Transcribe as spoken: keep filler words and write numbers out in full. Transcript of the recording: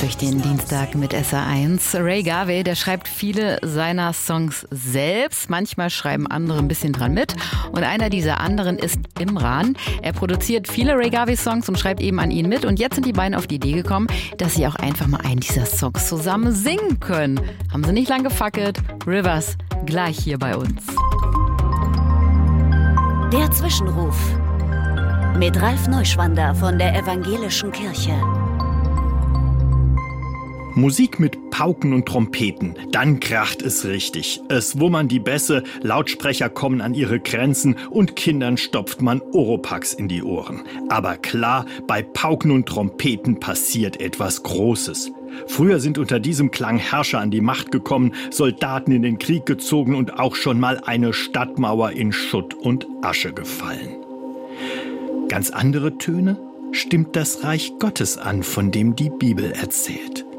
durch den Dienstag mit S R eins. Ray Garvey, der schreibt viele seiner Songs selbst. Manchmal schreiben andere ein bisschen dran mit. Und einer dieser anderen ist Imran. Er produziert viele Ray Garvey-Songs und schreibt eben an ihnen mit. Und jetzt sind die beiden auf die Idee gekommen, dass sie auch einfach mal einen dieser Songs zusammen singen können. Haben sie nicht lang gefackelt. Rivers, gleich hier bei uns. Der Zwischenruf mit Ralf Neuschwander von der Evangelischen Kirche. Musik mit Pauken und Trompeten, dann kracht es richtig. Es wummern die Bässe, Lautsprecher kommen an ihre Grenzen und Kindern stopft man Oropax in die Ohren. Aber klar, bei Pauken und Trompeten passiert etwas Großes. Früher sind unter diesem Klang Herrscher an die Macht gekommen, Soldaten in den Krieg gezogen und auch schon mal eine Stadtmauer in Schutt und Asche gefallen. Ganz andere Töne stimmt das Reich Gottes an, von dem die Bibel erzählt.